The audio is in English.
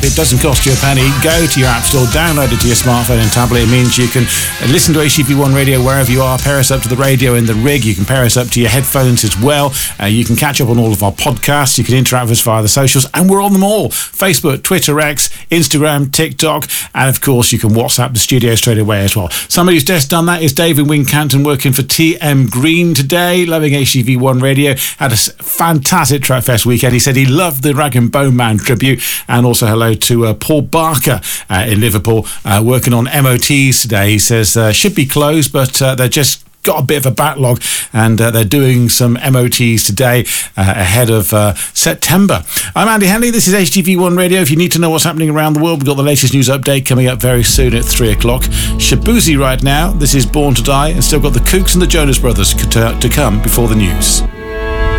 It doesn't cost you a penny. Go to your app store, download it to your smartphone and tablet. It means you can listen to HTV1 Radio wherever you are. Pair us up to the radio in the rig. You can pair us up to your headphones as well. You can catch up on all of our podcasts. You can interact with us via the socials, and we're on them all: Facebook, Twitter, X, Instagram, TikTok, and of course you can WhatsApp the studio straight away as well. Somebody who's just done that is David Wincanton, working for TM Green today, loving HTV1 Radio. Had a fantastic Track Fest weekend. He said he loved the Rag and Bone Man tribute, and also hello to Paul Barker in Liverpool, working on MOTs today. He says should be closed, but they're just got a bit of a backlog, and they're doing some MOTs today ahead of September. I'm Andy Henley. This is HTV1 Radio. If you need to know what's happening around the world, we've got the latest news update coming up very soon at 3 o'clock. Shabuzi right now. This is Born to Die, and still got the Kooks and the Jonas Brothers to come before the news.